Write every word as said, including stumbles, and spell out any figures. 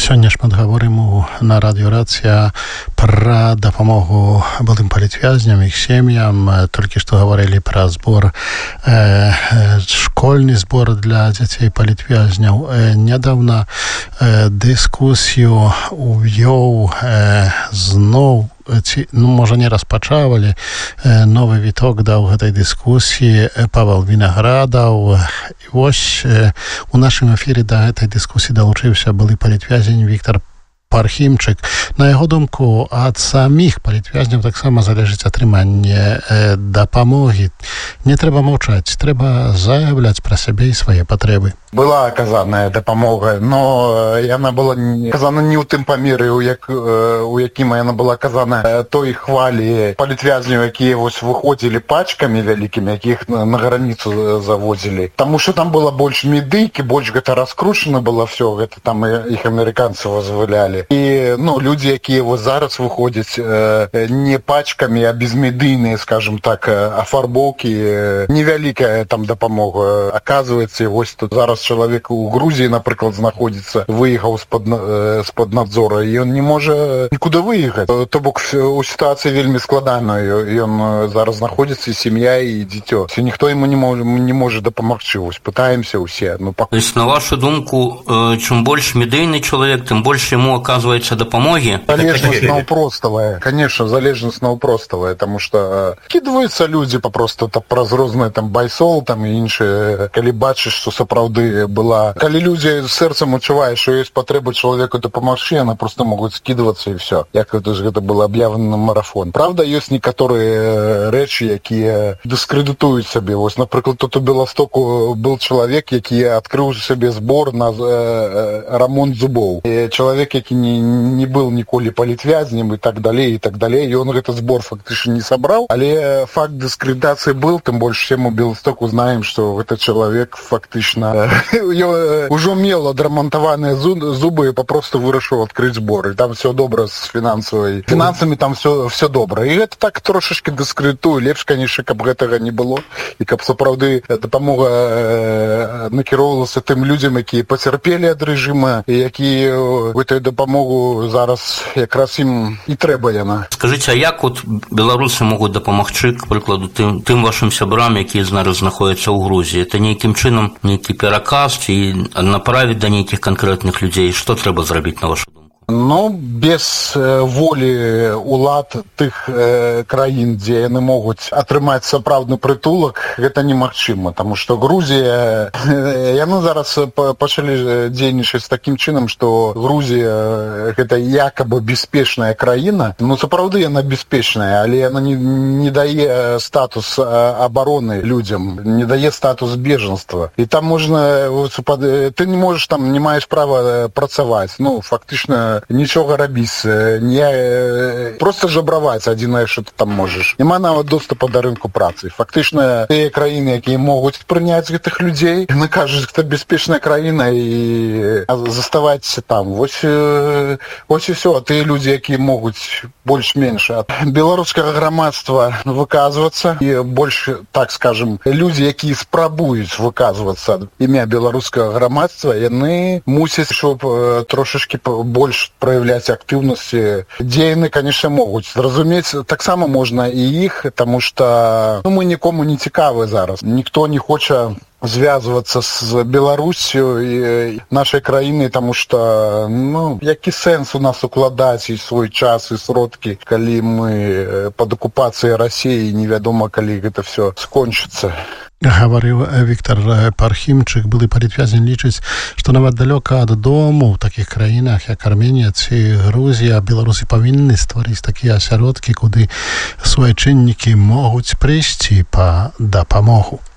Сёння шмат гаворым на радыё Рацыя пра дапамогу былым палітвязням, іх сем'ям. Толькі што гаварылі пра збор, э, школьны збор для дзяцей палітвязняў. Э, нядаўна э, дыскусію увёў э, зноў, ці, ну, можа, не распачавалі, э, новы віток даў гэтай дыскусіі Павел Вінаградаў. І вось э, у нашым эфіры да гэтай дыскусіі далучыўся былы палітвязень Віктор Пархімчык. На яго думку, ад саміх палітвязняў таксама залежыць атрыманне э, дапамогі. Не трэба маўчаць, трэба заяўляць пра сябе і свае патрэбы. Была аказаная дапамога, но яна была аказана не ў тым памеры, у, як, у якім яна была аказана той хвалі палітвязняў, якія вось выходзілі пачкамі вялікімі, якіх на, на граніцу завозілі. Таму што там была больш медыйкі, больш гэта раскручана было все, гэта там іх амерыканцы вызвалялі. І ну, людзі, якія вось зараз выходзяць не пачкамі, а безмедыйныя, скажем так, афарбоўкі, невялікая там дапамога. Аказваецца, вось тут зараз чалавек у Грузіі, напрыклад, знаходзіцца, выехаў з-пад, з-пад надзора, і ён не можа нікуды выехаць. То бок у сітуацыі вельмі складаная. Ён зараз знаходзіцца, і сям'я, і дзіцё. Ніхто яму не можа, не можа дапамагчы. Вось пытаемся ўсе. Ну, пак... То есть, на вашу думку, чым больш медыйны чалавек, тым больш яму оказывается дапамогі? Залежнасць наўпроставая. Конечно, залежнасць наўпроставая, таму што кідваюцца людзі папросту праз розныя там байсол, там і іншыя. Калі бачыш, што сапраўды была. Калі людзі сэрцам адчуваюць, што ёсць патрэба чалавеку дапамагчы, яны проста могуць скідвацца і ўсё. Як гэта ж гэта было аб'явлена на марафон. Правда, ёсць некаторыя рэчы, якія дыскрэдытуюць сабе. Вось, напрыклад, тут у Беластоку был чалавек, які адкрыў сабе збор на э, рамонт зубоў. І чалавек, які не, не был ніколі палітвязнем і так далей, і так далей, і он гэты збор фактычна не сабраў, але факт дыскрэдытацыі был, тым больш всем у Беластоку знаем, што гэты чалавек фактычна ўжо мел адрамантаваныя зубы і папросту вырашыў адкрыць збор. І там все добра з фінансавай. Фінансамі там все, все добра. І гэта так трошачкі дыскрэдытуе. Лепш, канешне, каб гэтага не было. І каб сапраўды дапамога э, накіроўвалася тым людзям, якія пацярпелі ад рэжыма, і якія гэтую дапамогу зараз якраз ім і трэба яна. Скажыце, а як от беларусы могуць дапамагчы, к прыкладу, тым, тым вашым сябрам, якія зараз знаходзяцца ў Грузіі? Это нейкім чынам нейкі пераказ ці направіць да нейкіх канкрэтных людзей? Што трэба зрабіць, на вашу думку? Ну, без э, волі улад тых э, краін, дзе яны могуць атрымаць сапраўдны прытулак, гэта немагчыма, таму што Грузія, э, яны зараз пачалі дзейнічаць такім чынам, што Грузія гэта якабы бяспечная краіна. Ну, сапраўды яна бяспечная, але яна не, не дае статус абароны людзям, не дае статус бежанства. І там можна, ты не можаш там, не маеш права працаваць. Ну, фактычна нічога рабіць, не просто жабраваць, адзінае, што ты там можаш. Няма нават доступа да рынку працы. Фактычна тыя краіны, якія могуць прыняць гэтых людзей, яны кажуць, гэта бяспечная краіна і заставайцеся там. Вось, вось і ўсё. А тыя людзі, якія могуць больш-менш ад беларускага грамадства выказвацца, і больш, так скажем, людзі, якія спрабуюць выказвацца ад імя беларускага грамадства, яны мусяць, щоб трошачкі больш проявляць актыўнасці. Дзе яны, конечно, могуць. Зразумець таксама можна і іх, таму што ну, мы нікому не цікавы зараз. Ніхто не хоча звязвацца з Беларусю і нашай краінай, таму што ну, які сэнс у нас укладаць і свой час, і сродкі, калі мы пад акупацыяй Расіі, невядома, калі гэта все скончыцца. Гаварыў Віктор Пархімчык, былы палітвязень, лічыць, што нават далёка ад дому ў такіх краінах, як Арменія ці Грузія, беларусы павінны стварыць такія асяродкі, куды суайчыннікі могуць прыйсці па дапамогу.